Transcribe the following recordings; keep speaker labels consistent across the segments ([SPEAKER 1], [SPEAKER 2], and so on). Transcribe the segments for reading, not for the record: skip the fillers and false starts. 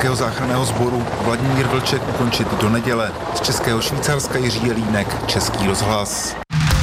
[SPEAKER 1] Českého záchranného sboru Vladimír Vlček ukončit do neděle. Z Českého Švýcarska Jiří Jelínek, Český rozhlas.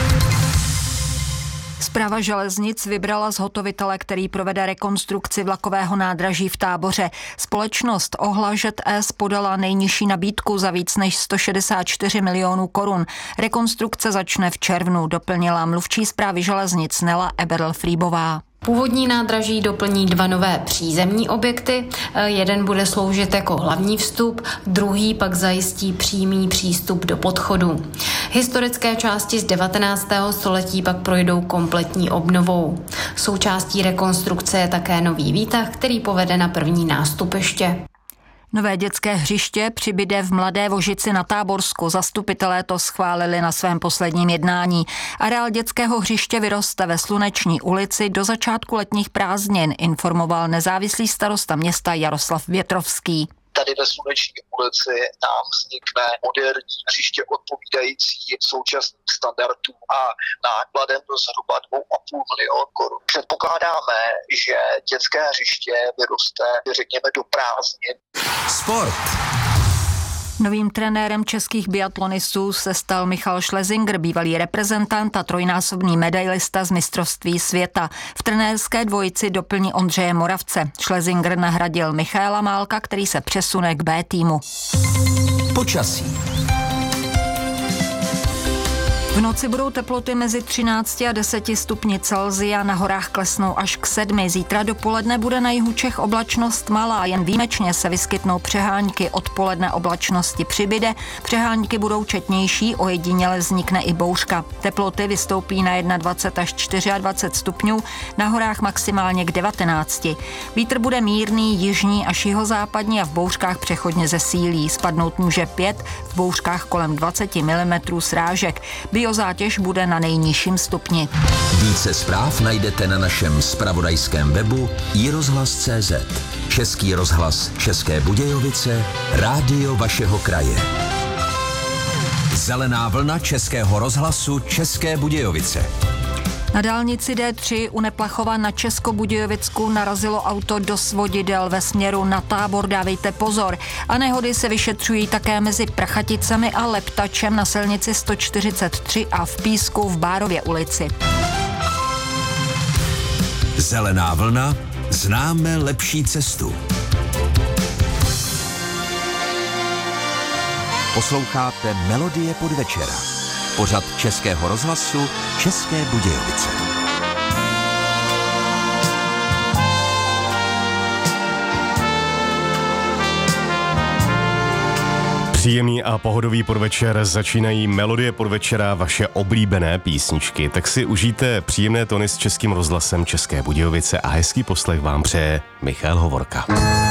[SPEAKER 2] Správa železnic vybrala zhotovitele, který provede rekonstrukci vlakového nádraží v Táboře. Společnost Ohla ŽS podala nejnižší nabídku za víc než 164 milionů korun. Rekonstrukce začne v červnu, doplnila mluvčí správy železnic Nela Eberl-Frýbová.
[SPEAKER 3] Původní nádraží doplní 2 nové přízemní objekty. Jeden bude sloužit jako hlavní vstup, druhý pak zajistí přímý přístup do podchodu. Historické části z 19. století pak projdou kompletní obnovou. Součástí rekonstrukce je také nový výtah, který povede na první nástupiště.
[SPEAKER 2] Nové dětské hřiště přibyde v Mladé Vožici na Táborsku. Zastupitelé to schválili na svém posledním jednání. Areál dětského hřiště vyroste ve Sluneční ulici do začátku letních prázdnin, informoval nezávislý starosta města Jaroslav Větrovský.
[SPEAKER 4] Tady ve Sluneční ulici nám vznikne moderní hřiště odpovídající současným standardům a nákladem do zhruba 2,5 milionu korun. Předpokládáme, že dětské hřiště vyroste, řekněme, do prázdnin.
[SPEAKER 5] Sport.
[SPEAKER 2] Novým trenérem českých biatlonistů se stal Michal Schlesinger, bývalý reprezentant a trojnásobný medailista z mistrovství světa. V trenérské dvojici doplní Ondřeje Moravce. Schlesinger nahradil Michaela Málka, který se přesune k B týmu.
[SPEAKER 5] Počasí.
[SPEAKER 2] V noci budou teploty mezi 13 a 10 stupni Celsia, na horách klesnou až k 7. Zítra dopoledne bude na jihu Čech oblačnost malá, jen výjimečně se vyskytnou přehánky, odpoledne oblačnosti přibyde, přehánky budou četnější, ojediněle vznikne i bouřka. Teploty vystoupí na 21 až 24 stupňů, na horách maximálně k 19. Vítr bude mírný, jižní až jihozápadní a v bouřkách přechodně zesílí. Spadnout může 5, v bouřkách kolem 20 mm srážek. Biozátěž bude na nejnižším stupni.
[SPEAKER 5] Více zpráv najdete na našem zpravodajském webu iRozhlas.cz. Český rozhlas České Budějovice, rádio vašeho kraje. Zelená vlna Českého rozhlasu České Budějovice.
[SPEAKER 2] Na dálnici D3 u Neplachova na Českobudějovicku narazilo auto do svodidel ve směru na Tábor, dávejte pozor. A nehody se vyšetřují také mezi Prachaticemi a Leptačem na silnici 143 a v Písku v Bárově ulici.
[SPEAKER 5] Zelená vlna, známe lepší cestu. Posloucháte Melodie podvečera. Pořad Českého rozhlasu České Budějovice.
[SPEAKER 6] Příjemný a pohodový podvečer začínají Melodie podvečera, vaše oblíbené písničky. Tak si užijte příjemné tóny s Českým rozhlasem České Budějovice a hezký poslech vám přeje Michal Hovorka.